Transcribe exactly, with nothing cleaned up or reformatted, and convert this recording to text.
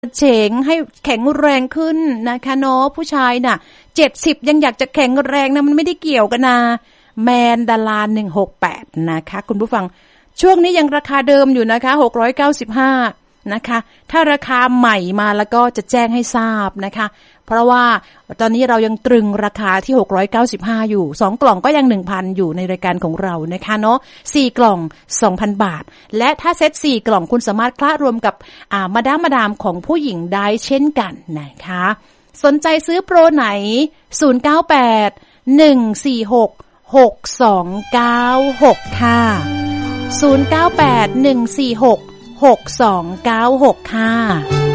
เฉงให้แข็งแรงขึ้นนะคะเนาะผู้ชายน่ะเจ็ดสิบยังอยากจะแข็งแรงนะมันไม่ได้เกี่ยวกันนะแมนดาราหนึ่งหกแปดนะคะคุณผู้ฟังช่วงนี้ยังราคาเดิมอยู่นะคะหกร้อยเก้าสิบห้านะคะถ้าราคาใหม่มาแล้วก็จะแจ้งให้ทราบนะคะเพราะว่าตอนนี้เรายังตรึงราคาที่หกร้อยเก้าสิบห้าอยู่สองกล่องก็ยัง หนึ่งพัน อยู่ในรายการของเรานะคะเนาะสี่กล่อง สองพัน บาทและถ้าเซตสี่กล่องคุณสามารถคละรวมกับอ่ามาดามมาดามของผู้หญิงได้เช่นกันนะคะสนใจซื้อโปรไหนศูนย์ เก้า แปด หนึ่ง สี่ หก หก สอง เก้า หกค่ะศูนย์ เก้า แปด หนึ่ง สี่ หก หก สอง เก้า หกค่ะ